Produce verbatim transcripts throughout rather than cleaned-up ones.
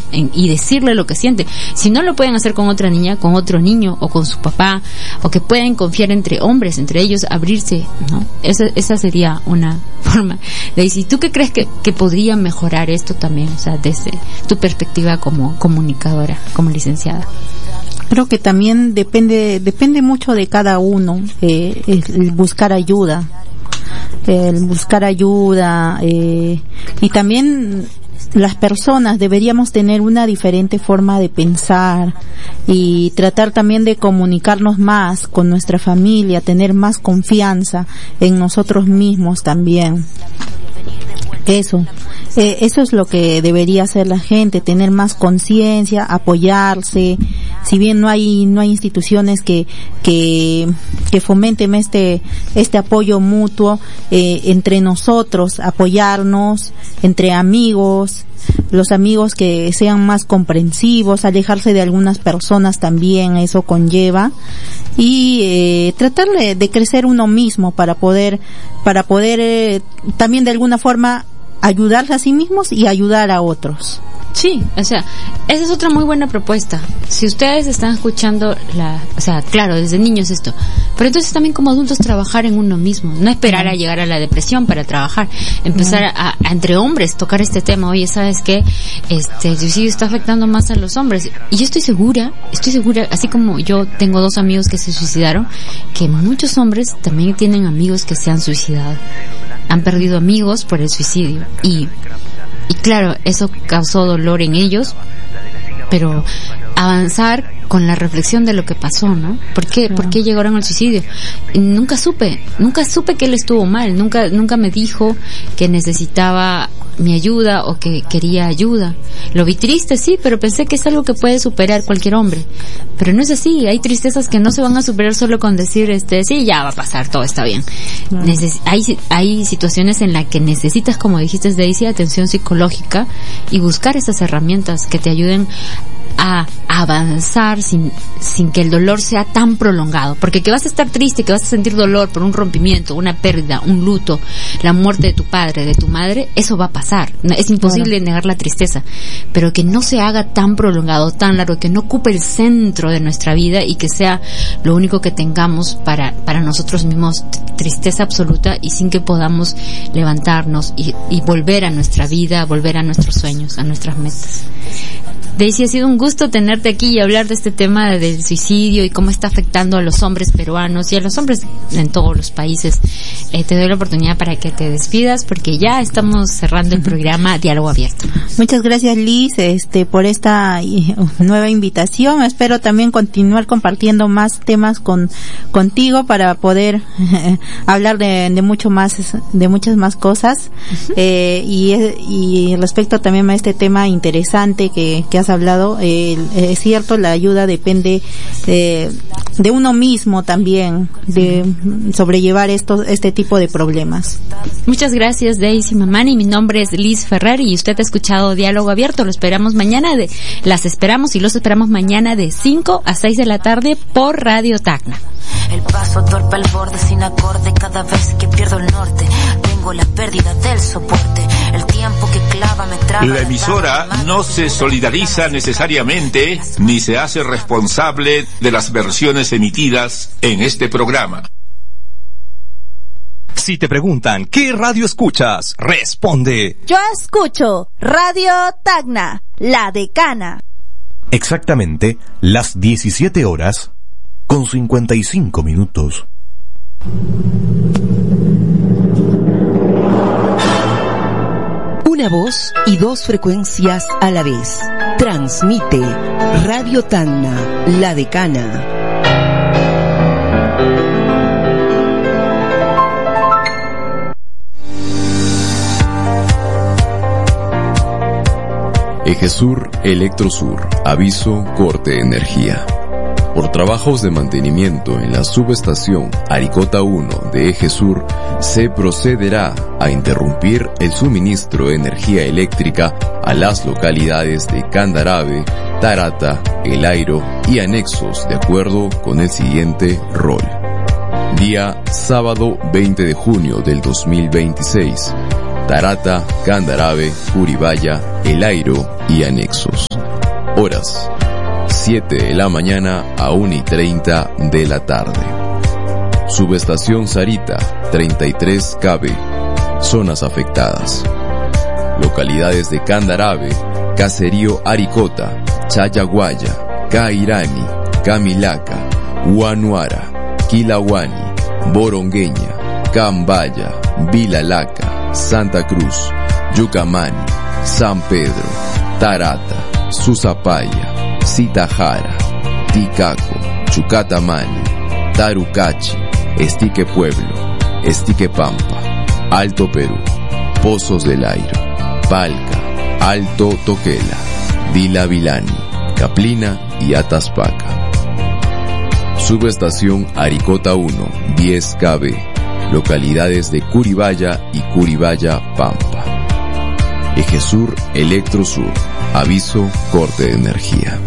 en, y decirle lo que siente. Si no lo pueden hacer con otra niña, con otro niño o con su papá, o que pueden confiar entre hombres, entre ellos, abrirse, ¿no? Esa, esa sería una forma de decir, ¿tú qué crees que, que podría mejorar esto también? O sea, desde tu perspectiva como comunicadora, como licenciada. Creo que también depende depende mucho de cada uno, eh, el, el buscar ayuda, el buscar ayuda, eh, y también las personas deberíamos tener una diferente forma de pensar y tratar también de comunicarnos más con nuestra familia, tener más confianza en nosotros mismos también. Eso. Eh, eso es lo que debería hacer la gente, tener más conciencia, apoyarse. Si bien no hay no hay instituciones que que que fomenten este este apoyo mutuo, eh, entre nosotros, apoyarnos entre amigos, los amigos que sean más comprensivos, alejarse de algunas personas también, eso conlleva, y eh, tratar de, de crecer uno mismo para poder para poder eh, también de alguna forma ayudarse a sí mismos y ayudar a otros. Sí, o sea, esa es otra muy buena propuesta. Si ustedes están escuchando la, o sea, claro, desde niños esto, pero entonces también como adultos trabajar en uno mismo, no esperar a llegar a la depresión para trabajar, empezar a, a entre hombres tocar este tema. Oye, ¿sabes qué? Este, el suicidio está afectando más a los hombres. Y yo estoy segura, estoy segura, así como yo tengo dos amigos que se suicidaron, que muchos hombres también tienen amigos que se han suicidado. Han perdido amigos por el suicidio. Y Y claro, eso causó dolor en ellos, pero avanzar con la reflexión de lo que pasó, ¿no? ¿Por qué? ¿Por qué llegaron al suicidio? Y nunca supe, nunca supe que él estuvo mal, nunca, nunca me dijo que necesitaba mi ayuda o que quería ayuda. Lo vi triste, sí, pero pensé que es algo que puede superar cualquier hombre. Pero no es así, hay tristezas que no se van a superar solo con decir, este, sí, ya va a pasar, todo está bien. No. Neces- hay, hay situaciones en las que necesitas, como dijiste, Daisy, atención psicológica y buscar esas herramientas que te ayuden a avanzar sin sin que el dolor sea tan prolongado, porque que vas a estar triste, que vas a sentir dolor por un rompimiento, una pérdida, un luto, la muerte de tu padre, de tu madre, eso va a pasar, es imposible claro. negar la tristeza, pero que no se haga tan prolongado, tan largo, que no ocupe el centro de nuestra vida y que sea lo único que tengamos para para nosotros mismos, tristeza absoluta, y sin que podamos levantarnos y, y volver a nuestra vida, volver a nuestros sueños, a nuestras metas. Daisy, ha sido un gusto tenerte aquí y hablar de este tema del suicidio y cómo está afectando a los hombres peruanos y a los hombres en todos los países. Eh, te doy la oportunidad para que te despidas porque ya estamos cerrando el programa Diálogo Abierto. Muchas gracias, Liz, este, por esta nueva invitación. Espero también continuar compartiendo más temas con contigo para poder eh, hablar de, de mucho más, de muchas más cosas. Uh-huh. Eh, y, y respecto también a este tema interesante que, que has hablado, eh, es cierto, la ayuda depende eh, de uno mismo también, de sobrellevar estos, este tipo de problemas. Muchas gracias, Daisy Mamani. Mi nombre es Liz Ferrer y usted ha escuchado Diálogo Abierto. Lo esperamos mañana, de, las esperamos y los esperamos mañana de cinco a seis de la tarde por Radio Tacna. El paso torpe al borde sin acorde, cada vez que pierdo el norte tengo la pérdida del soporte, el tiempo que clava me traba. La emisora no se solidariza necesariamente ni se hace responsable de las versiones emitidas en este programa. Si te preguntan ¿qué radio escuchas?, responde: yo escucho Radio Tacna, La Decana. Exactamente las diecisiete horas con cincuenta y cinco minutos. Una voz y dos frecuencias a la vez. Transmite Radio Tacna, La Decana. Ejesur Electrosur. Aviso: corte de energía. Por trabajos de mantenimiento en la subestación Aricota uno de Ejesur, se procederá a interrumpir el suministro de energía eléctrica a las localidades de Candarave, Tarata, El Airo y anexos de acuerdo con el siguiente rol. Día sábado veinte de junio del dos mil veintiséis. Tarata, Candarave, Curibaya, El Airo y anexos. Horas: siete de la mañana a una y treinta de la tarde. Subestación Sarita, treinta y tres K B. Zonas afectadas: localidades de Candarave, Caserío Aricota, Chayaguaya, Cairani, Camilaca, Huanuara, Quilawani, Borongueña, Cambaya, Vilalaca, Santa Cruz, Yucamani, San Pedro, Tarata, Susapaya, Citajara, Ticaco, Chucatamani, Tarucachi, Estique Pueblo, Estique Pampa, Alto Perú, Pozos del Airo, Palca, Alto Toquela, Vila Vilani, Caplina y Ataspaca. Subestación Aricota uno, diez K B. Localidades de Curibaya y Curibaya Pampa. Ejesur Electrosur. Aviso: corte de energía.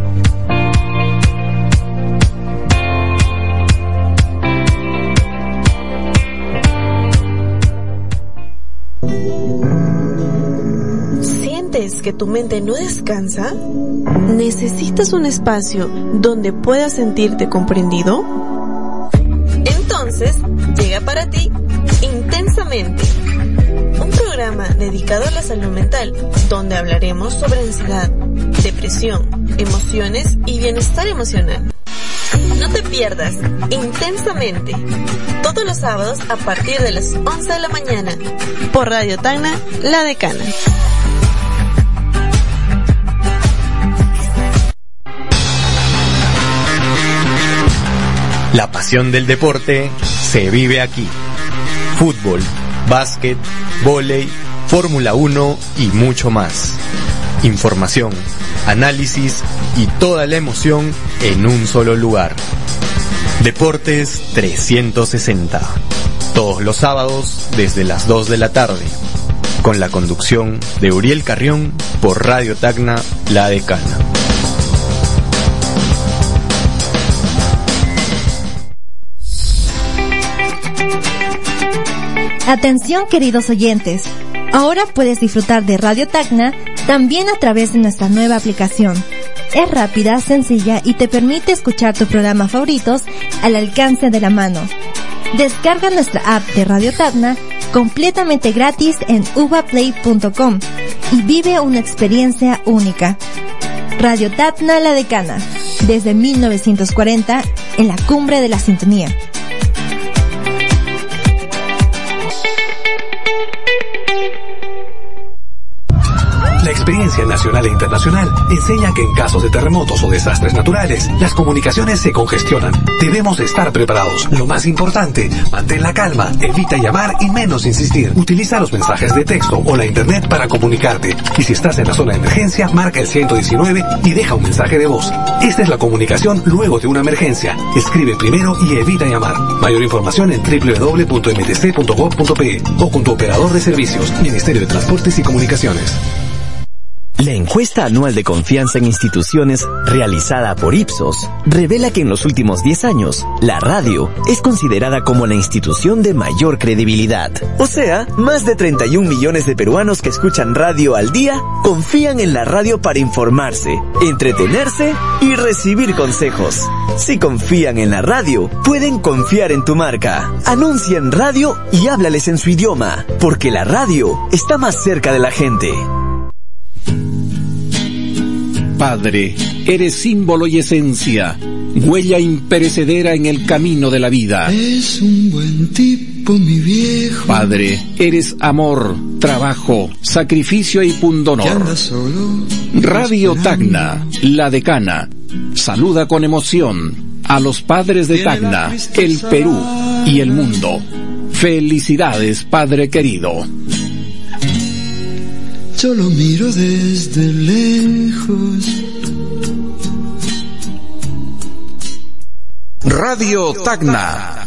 ¿Sientes que tu mente no descansa? ¿Necesitas un espacio donde puedas sentirte comprendido? Entonces, llega para ti Intensamente, un programa dedicado a la salud mental, donde hablaremos sobre ansiedad, depresión, emociones y bienestar emocional. No te pierdas Intensamente, todos los sábados a partir de las once de la mañana, por Radio Tacna, La Decana. La pasión del deporte se vive aquí. Fútbol, básquet, vóley, Fórmula uno y mucho más. Información, análisis y toda la emoción en un solo lugar. Deportes trescientos sesenta. Todos los sábados desde las dos de la tarde. Con la conducción de Uriel Carrión por Radio Tacna, La Decana. Atención, queridos oyentes, ahora puedes disfrutar de Radio Tacna también a través de nuestra nueva aplicación. Es rápida, sencilla y te permite escuchar tus programas favoritos al alcance de la mano. Descarga nuestra app de Radio Tacna completamente gratis en uva play punto com y vive una experiencia única. Radio Tacna, La Decana, desde mil novecientos cuarenta en la cumbre de la sintonía. La experiencia nacional e internacional enseña que en casos de terremotos o desastres naturales, las comunicaciones se congestionan. Debemos estar preparados. Lo más importante, mantén la calma, evita llamar y menos insistir. Utiliza los mensajes de texto o la internet para comunicarte. Y si estás en la zona de emergencia, marca el ciento diecinueve y deja un mensaje de voz. Esta es la comunicación luego de una emergencia. Escribe primero y evita llamar. Mayor información en doble u doble u doble u punto m t c punto gov punto p e o con tu operador de servicios, Ministerio de Transportes y Comunicaciones. La encuesta anual de confianza en instituciones realizada por Ipsos revela que en los últimos diez años, la radio es considerada como la institución de mayor credibilidad. O sea, más de treinta y un millones de peruanos que escuchan radio al día confían en la radio para informarse, entretenerse y recibir consejos. Si confían en la radio, pueden confiar en tu marca. Anuncia en radio y háblales en su idioma, porque la radio está más cerca de la gente. Padre, eres símbolo y esencia, huella imperecedera en el camino de la vida. Es un buen tipo, mi viejo. Padre, eres amor, trabajo, sacrificio y pundonor. Radio Tacna, La Decana, saluda con emoción a los padres de Tacna, el Perú y el mundo. Felicidades, Padre querido. Yo lo miro desde lejos. Radio Tacna,